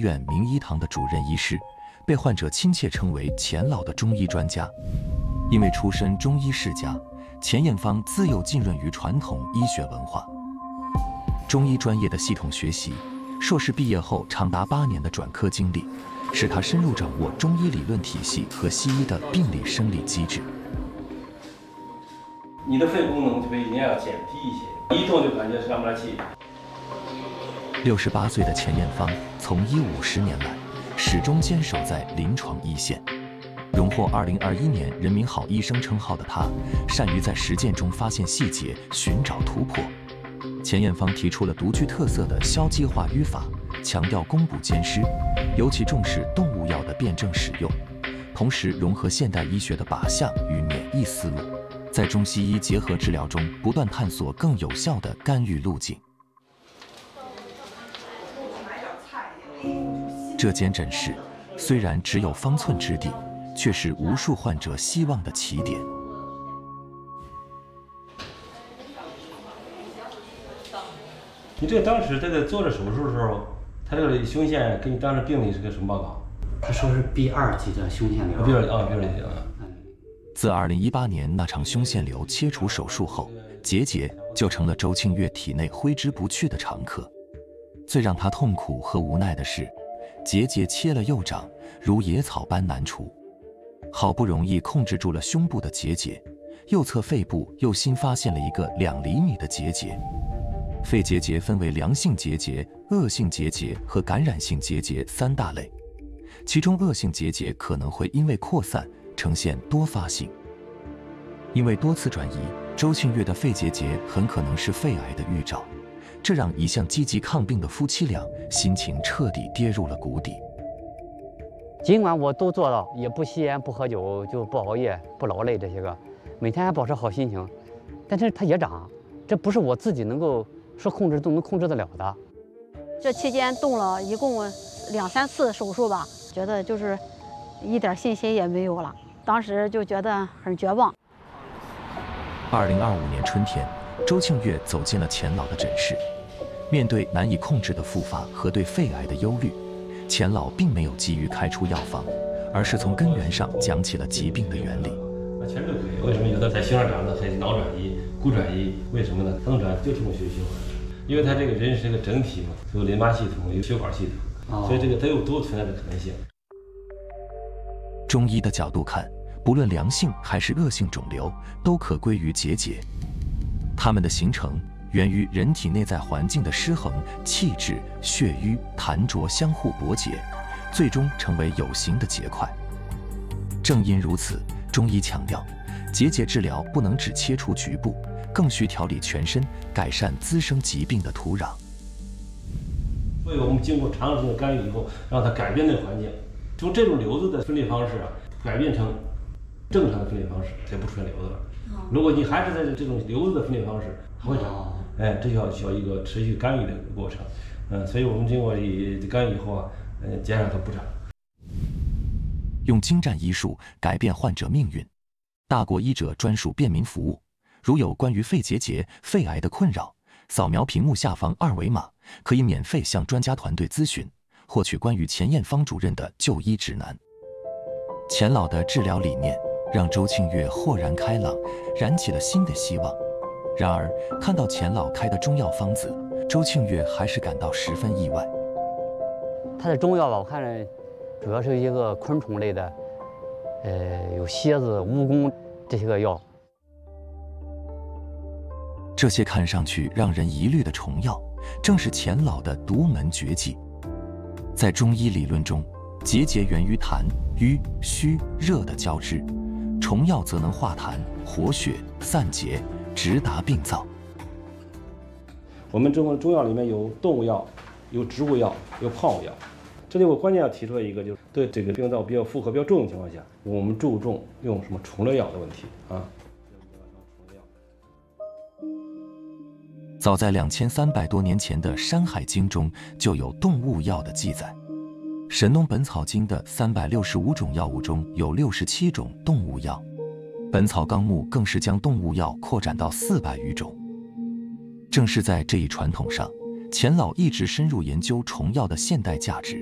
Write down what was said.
院名医堂的主任医师，被患者亲切称为钱老的中医专家。因为出身中医世家，钱彦芳自幼浸润于传统医学文化，中医专业的系统学习，硕士毕业后长达8年的转科经历，使他深入掌握中医理论体系和西医的病理生理机制。 你的肺功能就应该要减低一些，一动就感觉上不来气。 68岁的钱彦芳从医50年来，始终坚守在临床一线。荣获2021年人民好医生称号的他，善于在实践中发现细节，寻找突破。钱彦芳提出了独具特色的消基化瘀法，强调攻补兼施，尤其重视动物药的辩证使用，同时融合现代医学的靶向与免疫思路，在中西医结合治疗中不断探索更有效的干预路径。这间诊室虽然只有方寸之地，却是无数患者希望的起点。 你这个当时做这手术的时候，他这个胸腺给你当时病理是个什么报告？ 他说是 B2级的胸腺瘤。 B2级啊。 自2018年那场胸腺瘤切除手术后，结节就成了周庆月体内挥之不去的常客。最让他痛苦和无奈的是，结节切了又长，如野草般难除。好不容易控制住了胸部的结节，右侧肺部又新发现了一个2厘米的结节。肺结节分为良性结节、恶性结节和感染性结节3大类，其中恶性结节可能会因为扩散呈现多发性。因为多次转移，周庆月的肺结节很可能是肺癌的预兆，这让一向积极抗病的夫妻俩心情彻底跌入了谷底。 尽管我都做到，也不吸烟、不喝酒，就不熬夜、不劳累这些个，每天还保持好心情，但是它也长，这不是我自己能够说控制都能控制得了的。 这期间动了一共2、3次手术吧，觉得就是一点信心也没有了，当时就觉得很绝望。 2025年春天，周庆月走进了钱老的诊室，面对难以控制的复发和对肺癌的忧虑，钱老并没有急于开出药方，而是从根源上讲起了疾病的原理。 前腿为什么有的在心上长的还脑转移、骨转移？为什么呢？它能转就这种血循环，因为它这个人是一个整体嘛，有淋巴系统，有血管系统，所以这个都存在着可能性。 中医的角度看，不论良性还是恶性肿瘤，都可归于结节。它们的形成源于人体内在环境的失衡，气滞、血瘀、痰浊相互搏结，最终成为有形的结块。正因如此，中医强调，结节治疗不能只切除局部，更需调理全身，改善滋生疾病的土壤。 所以我们经过长时间的干预以后，让它改变那个环境，从这种瘤子的分裂方式改变成正常的分裂方式，才不出现瘤子了。如果你还是在这种瘤子的分裂方式，不会长。这需要一个持续干预的过程。所以我们经过干预以后减少它不长。 用精湛医术改变患者命运，大国医者专属便民服务。如有关于肺结节、肺癌的困扰，扫描屏幕下方2维码，可以免费向专家团队咨询，获取关于钱彦芳主任的就医指南。钱老的治疗理念让周庆月豁然开朗，燃起了新的希望。然而，看到钱老开的中药方子，周庆月还是感到十分意外。 他的中药吧，我看着主要是一个昆虫类的，有蝎子、蜈蚣这些个药。 这些看上去让人疑虑的虫药，正是钱老的独门绝技。在中医理论中，结节源于痰、瘀、虚、热的交织，虫药则能化痰、活血、散结，直达病灶。 我们中药里面有动物药，有植物药，有矿物药。这里我关键要提出来一个，就是对这个病灶比较负荷比较重的情况下，我们注重用什么虫类药的问题啊。 早在2300多年前的《山海经》中就有动物药的记载，《神农本草经》的365种药物中有67种动物药，《本草纲目》更是将动物药扩展到400余种。正是在这一传统上，钱老一直深入研究虫药的现代价值。